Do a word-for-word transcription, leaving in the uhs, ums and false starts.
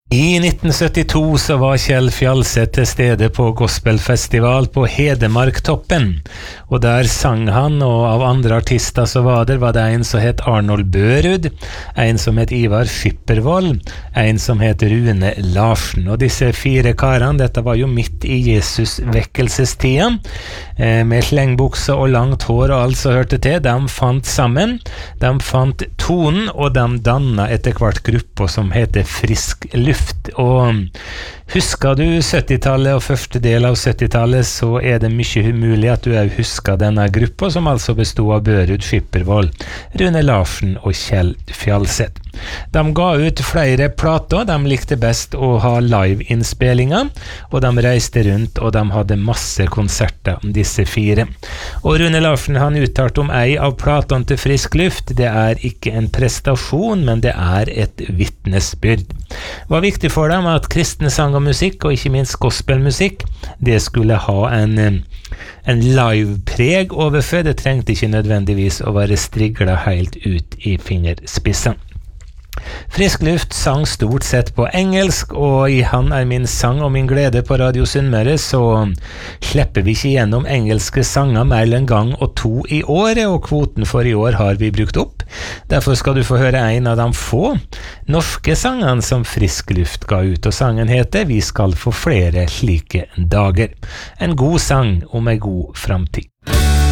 I nitten syttito så var Kjell Fjalset til stede på gospelfestival på Hedmarktoppen, og der sang han, og av andre artister så var det, var det en som het Arnold Børud, en som het Ivar Skippervold, en som het Rune Larsen, og disse fire karene, dette var jo midt i Jesus vekkelsestida, eh, med slengbukser og langt hår og alt som hørte til, de fant sammen, de fant tonen, og de dannet etter hvert grupper som heter Frisk Luft. Og husker du syttitallet og første del av syttitallet, så er det mye mulig at du også husker denne gruppa, som altså bestod av Børud Skippervold, Rune Larsen og Kjell Fjalset. De ga ut flere plater, de likte best å ha live-innspillinger, og de reiste rundt, og de hadde masse konserter, disse fire. Og Rune Larsen, han uttalte om ei av platene til Frisk Luft, det er ikke en prestasjon, men det er et vittnesbyrd. Det var viktig for dem at kristne sang og musikk, og ikke minst gospelmusikk, det skulle ha en, en live-preg overfor, det trengte ikke nødvendigvis å være striglet helt ut i fingerspissen. Frisk Luft sang stort sett på engelsk, og i Han er min sang og min glede på Radio Sunnmøre så slipper vi ikke gjennom engelske sanger mer enn gang og to i året, og kvoten for i år har vi brukt opp. Derfor skal du få høre en av de få norske sangene som Frisk Luft ga ut, og sangen heter Vi skal få flere slike dager. En god sang om en god framtid.